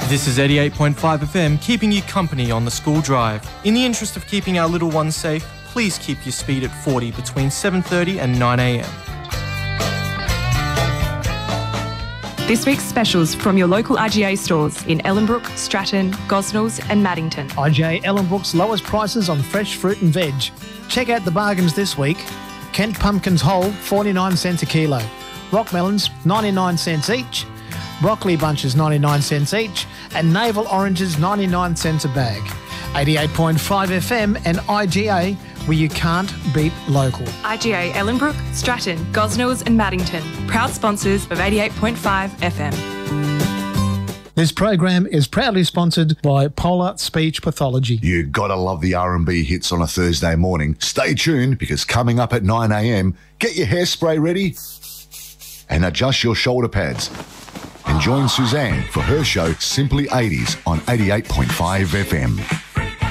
This is 88.5 FM, keeping you company on the school drive. In the interest of keeping our little ones safe, please keep your speed at 40 between 7:30 and 9 a.m. This week's specials from your local IGA stores in Ellenbrook, Stratton, Gosnells and Maddington. IGA Ellenbrook's lowest prices on fresh fruit and veg. Check out the bargains this week. Kent pumpkins whole, 49 cents a kilo. Rock melons, 99 cents each. Broccoli bunches, 99 cents each. And navel oranges, 99 cents a bag. 88.5 FM and IGA, where you can't beat local. IGA Ellenbrook, Stratton, Gosnells and Maddington. Proud sponsors of 88.5 FM. This program is proudly sponsored by Polar Speech Pathology. You gotta love the R&B hits on a Thursday morning. Stay tuned, because coming up at 9 a.m, get your hairspray ready and adjust your shoulder pads. And join Suzanne for her show Simply 80s on 88.5 FM.